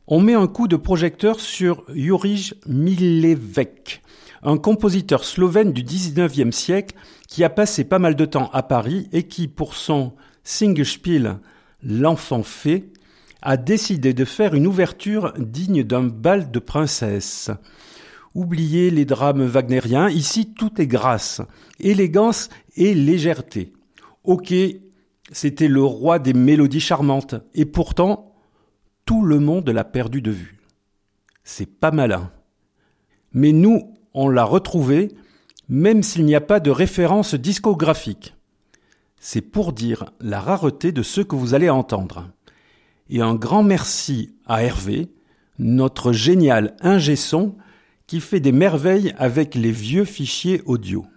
On met un coup de projecteur sur Jurij Milevek, un compositeur slovène du XIXe siècle qui a passé pas mal de temps à Paris et qui, pour son Singspiel L'Enfant Fée, a décidé de faire une ouverture digne d'un bal de princesse. Oubliez les drames wagnériens, ici tout est grâce, élégance et légèreté. Ok, c'était le roi des mélodies charmantes, et pourtant, tout le monde l'a perdu de vue. C'est pas malin. Mais nous, on l'a retrouvé, même s'il n'y a pas de référence discographique. C'est pour dire la rareté de ce que vous allez entendre. Et un grand merci à Hervé, notre génial ingé son, qui fait des merveilles avec les vieux fichiers audio.